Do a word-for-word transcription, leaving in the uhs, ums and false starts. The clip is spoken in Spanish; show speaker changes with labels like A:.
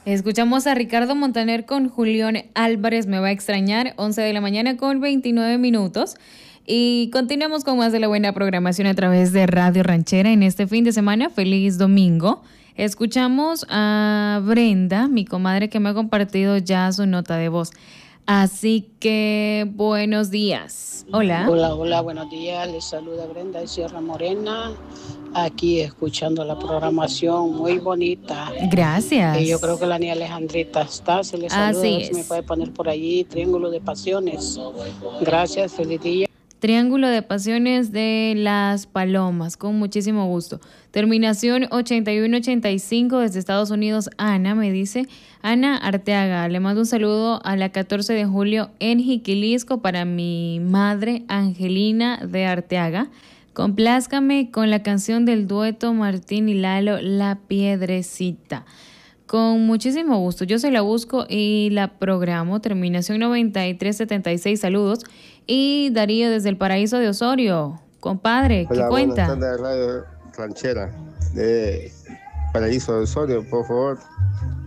A: Escuchamos a Ricardo Montaner con Julián Álvarez, Me va a extrañar, once de la mañana con veintinueve minutos. Y continuamos con más de la buena programación a través de Radio Ranchera en este fin de semana. Feliz domingo. Escuchamos a Brenda, mi comadre, que me ha compartido ya su nota de voz. Así que buenos días. Hola.
B: Hola, hola, buenos días. Les saluda Brenda de Sierra Morena. Aquí escuchando la programación muy bonita.
A: Gracias.
B: Y yo creo que la niña Alejandrita está. Se le saluda.
A: Así
B: a ver si me puede poner por allí Triángulo de Pasiones. Gracias, feliz día.
A: Triángulo de Pasiones de Las Palomas, con muchísimo gusto. Terminación ochenta y uno ochenta y cinco desde Estados Unidos. Ana me dice, Ana Arteaga, le mando un saludo a la catorce de julio en Jiquilisco para mi madre Angelina de Arteaga. Complázcame con la canción del dueto Martín y Lalo, La Piedrecita. Con muchísimo gusto, yo se la busco y la programo. Terminación noventa y tres setenta y seis, saludos. Y Darío desde el Paraíso de Osorio, compadre, ¿qué
C: Hola,
A: cuenta?
C: Buenas tardes, Radio Ranchera de Paraíso de Osorio, por favor.